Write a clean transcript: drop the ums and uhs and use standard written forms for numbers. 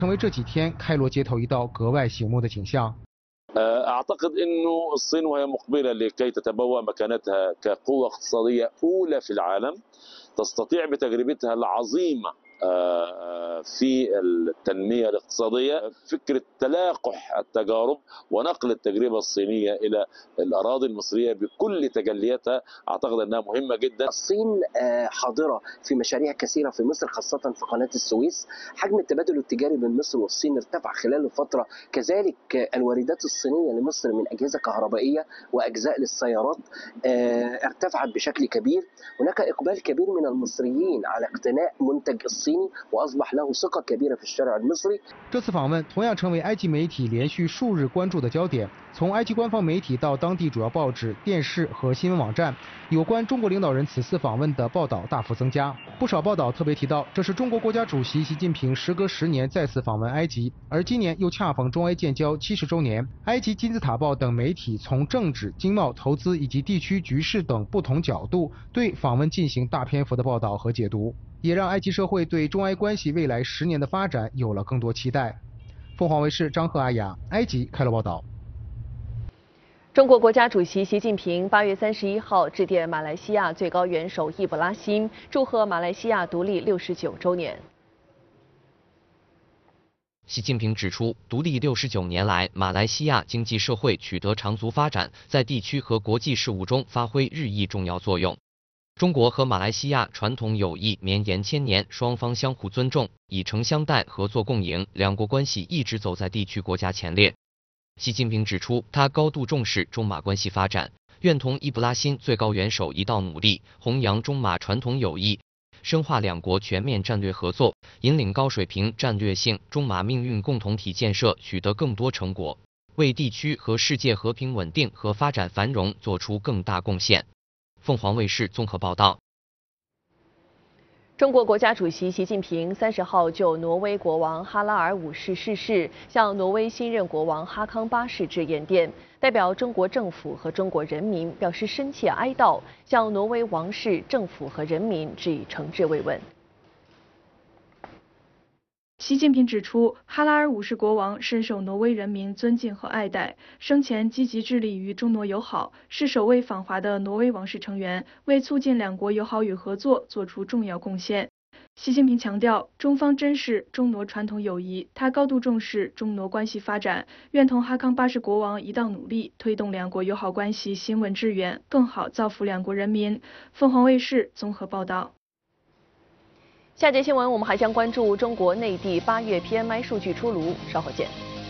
成为这几天开罗街头一道格外醒目的景象。 أعتقد أنه الصين وهي مقبلة لكي تتبوأ مكانتها كقوة اقتصادية أولى في العالم تستطيع بتجربتها العظيمة في التنمية الاقتصادية فكرة تلاقح التجارب ونقل التجربة الصينية إلى الأراضي المصرية بكل تجلياتها أعتقد أنها مهمة جدا. الصين حاضرة في مشاريع كثيرة في مصر خاصة في قناة السويس. حجم التبادل التجاري بين مصر والصين ارتفع خلال الفترة، كذلك الواردات الصينية لمصر من أجهزة كهربائية وأجزاء للسيارات ارتفعت بشكل كبير. هناك إقبال كبير من المصريين على اقتناء منتج الصيني وأصبح له ثقة كبيرة في الشارع المصري。 这次访问同样成为埃及媒体连续数日关注的焦点。从埃及官方媒体到当地主要报纸、电视和新闻网站，有关中国领导人此次访问的报道大幅增加。不少报道特别提到，这是中国国家主席习近平时隔10年再次访问埃及，而今年又恰逢中埃建交70周年。埃及金字塔报等媒体从政治、经贸、投资以及地区局势等不同角度对访问进行大篇幅的报道和解读，也让埃及社会对中埃关系未来10年的发展有了更多期待。凤凰卫视张赫、阿雅，埃及开罗报道。 中国国家主席习近平8月31号致电马来西亚最高元首易卜拉欣，祝贺马来西亚独立69周年。 习近平指出，独立69年来，马来西亚经济社会取得长足发展，在地区和国际事务中发挥日益重要作用。中国和马来西亚传统友谊绵延千年，双方相互尊重、以诚相待、合作共赢，两国关系一直走在地区国家前列。习近平指出，他高度重视中马关系发展，愿同易卜拉欣最高元首一道努力，弘扬中马传统友谊，深化两国全面战略合作，引领高水平战略性中马命运共同体建设取得更多成果，为地区和世界和平稳定和发展繁荣做出更大贡献。凤凰卫视综合报道。 中国国家主席习近平30号就挪威国王哈拉尔5世逝世，向挪威新任国王哈康8世致唁电，代表中国政府和中国人民表示深切哀悼，向挪威王室、政府和人民致以诚挚慰问。 习近平指出，哈拉尔5世国王深受挪威人民尊敬和爱戴，生前积极致力于中挪友好，是首位访华的挪威王室成员，为促进两国友好与合作做出重要贡献。习近平强调，中方珍视中挪传统友谊，他高度重视中挪关系发展，愿同哈康8世国王一道努力，推动两国友好关系行稳致远，更好造福两国人民。凤凰卫视综合报道。 下节新闻我们还将关注中国内地8月PMI 数据出炉，稍后见。